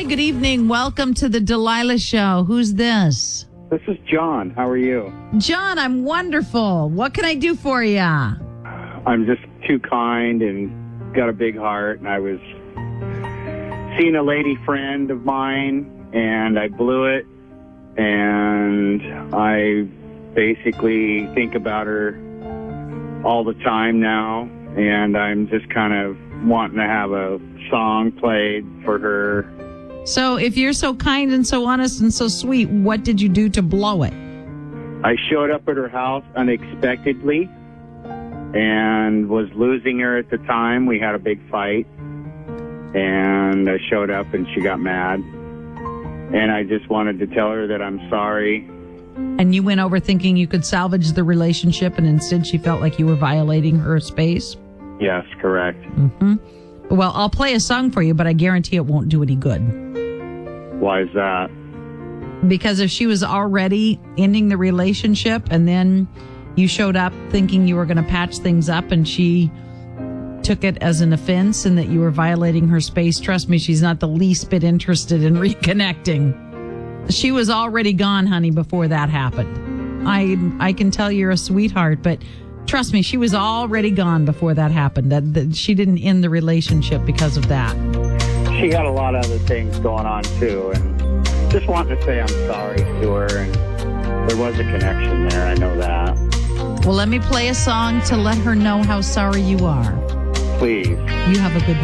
good evening. Welcome to the Delilah Show. Who's this? This is John. How are you? John, I'm wonderful. What can I do for you? I'm just too kind and got a big heart. And I was seeing a lady friend of mine, and I blew it. And I basically think about her all the time now. And I'm just kind of wanting to have a song played for her. So if you're so kind and so honest and so sweet, what did you do to blow it? I showed up at her house unexpectedly and was losing her at the time. We had a big fight, and I showed up and she got mad. And I just wanted to tell her that I'm sorry. And you went over thinking you could salvage the relationship, and instead she felt like you were violating her space? Yes, correct. Mm-hmm. Well, I'll play a song for you, but I guarantee it won't do any good. Why is that? Because if she was already ending the relationship and then you showed up thinking you were going to patch things up and she took it as an offense and that you were violating her space, trust me, she's not the least bit interested in reconnecting. She was already gone, honey, before that happened. I can tell you're a sweetheart, but trust me, she was already gone before that happened. That she didn't end the relationship because of that. She had a lot of other things going on, too, and just wanted to say I'm sorry to her, and there was a connection there, I know that. Well, let me play a song to let her know how sorry you are. Please. You have a good